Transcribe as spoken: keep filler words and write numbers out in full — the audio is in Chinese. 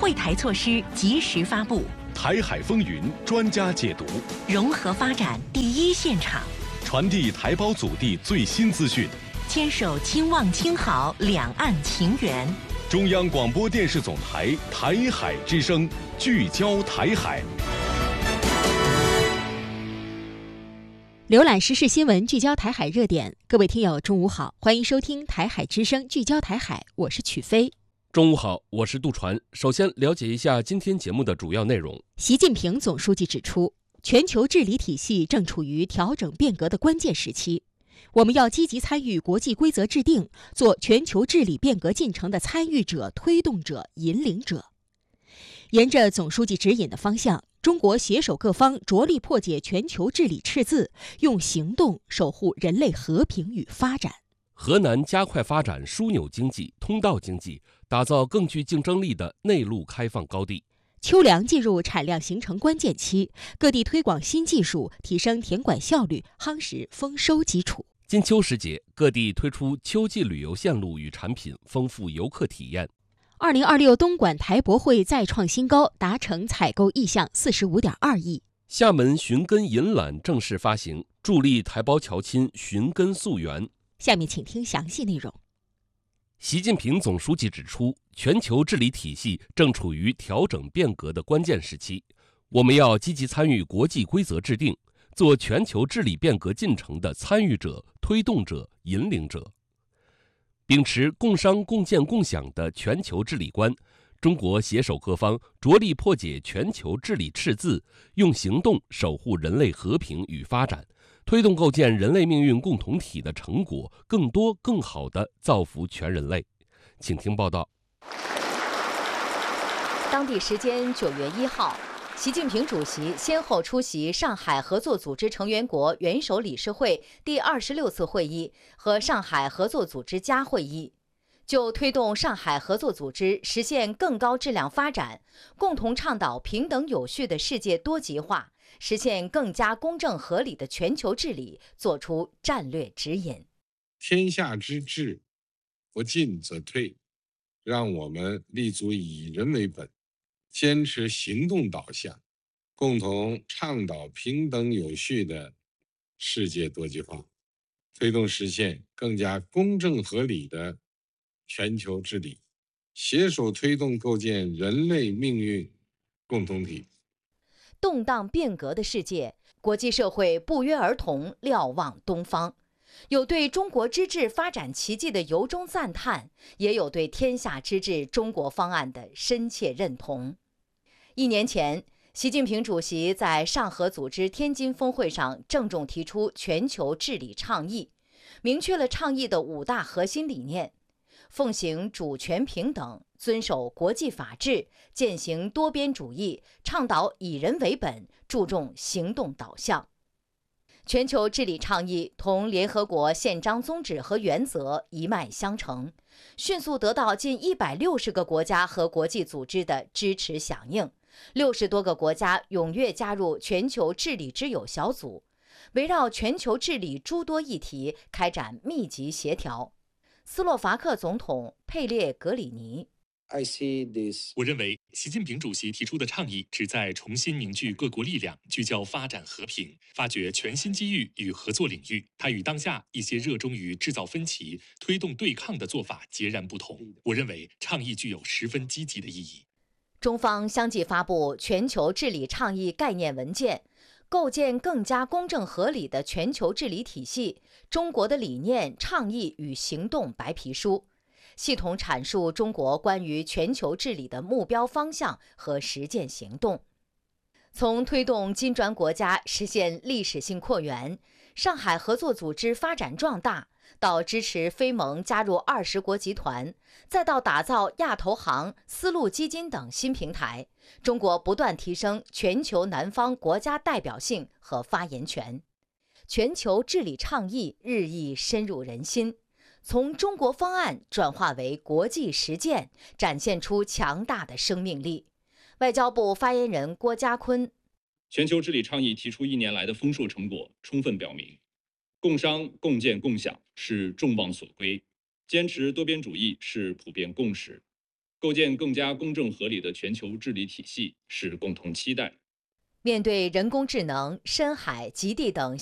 惠台措施及时发布， 台海风云专家解读， 融合发展第一现场， 传递台胞祖地最新资讯， 牵手亲望亲好两岸情缘。 中央广播电视总台台海之声，聚焦台海。 浏览时事新闻，聚焦台海热点。各位听友，中午好，欢迎收听台海之声，聚焦台海，我是曲飞。 中午好，我是杜传。首先了解一下今天节目的主要内容。 习近平总书记指出，全球治理体系正处于调整变革的关键时期，我们要积极参与国际规则制定，做全球治理变革进程的参与者、推动者、引领者。沿着总书记指引的方向，中国携手各方，着力破解全球治理赤字，用行动守护人类和平与发展。 河南加快发展枢纽经济、通道经济，打造更具竞争力的内陆开放高地。 秋粮进入产量形成关键期，各地推广新技术，提升田管效率，夯实丰收基础。 金秋时节，各地推出秋季旅游线路与产品，丰富游客体验。 二零二六东莞台博会再创新高，达成采购意向四十五点二亿。 厦门寻根引览正式发行，助力台胞侨亲寻根溯源。 下面请听详细内容。 习近平总书记指出，全球治理体系正处于调整变革的关键时期，我们要积极参与国际规则制定，做全球治理变革进程的参与者、推动者、引领者。秉持共商共建共享的全球治理观，中国携手各方，着力破解全球治理赤字，用行动守护人类和平与发展，推动构建人类命运共同体的成果，更多更好地造福全人类。请听报道。 当地时间九月一号，习近平主席先后出席上海合作组织成员国元首理事会第二十六次会议和上海合作组织加会议，就推动上海合作组织实现更高质量发展，共同倡导平等有序的世界多极化，实现更加公正合理的全球治理作出战略指引。 天下之治，不进则退，让我们立足以人为本，坚持行动导向，共同倡导平等有序的世界多极化，推动实现更加公正合理的全球治理，携手推动构建人类命运共同体。 动荡变革的世界，国际社会不约而同瞭望东方，有对中国之治发展奇迹的由衷赞叹，也有对天下之治中国方案的深切认同。一年前，习近平主席在上合组织天津峰会上郑重提出全球治理倡议，明确了倡议的五大核心理念：奉行主权平等，遵守国际法治，践行多边主义，倡导以人为本，注重行动导向。全球治理倡议同联合国宪章宗旨和原则一脉相承，迅速得到近一百六十个国家和国际组织的支持响应。六十多个国家踊跃加入全球治理之友小组，围绕全球治理诸多议题开展密集协调。斯洛伐克总统佩列格里尼， 我认为习近平主席提出的倡议旨在重新凝聚各国力量，聚焦发展和平，发掘全新机遇与合作领域。它与当下一些热衷于制造分歧、推动对抗的做法截然不同。我认为倡议具有十分积极的意义。 中方相继发布全球治理倡议概念文件，构建更加公正合理的全球治理体系，中国的理念、倡议与行动白皮书，系统阐述中国关于全球治理的目标方向和实践行动。从推动金砖国家实现历史性扩员、上海合作组织发展壮大，到支持非盟加入二十国集团，再到打造亚投行、丝路基金等新平台，中国不断提升全球南方国家代表性和发言权。全球治理倡议日益深入人心，从中国方案转化为国际实践，展现出强大的生命力。外交部发言人郭家坤， 全球治理倡议提出一年来的丰硕成果，充分表明共商共建共享是众望所归，坚持多边主义是普遍共识。 构建更加公正合理的全球治理体系是共同期待。 面对人工智能、深海、极地等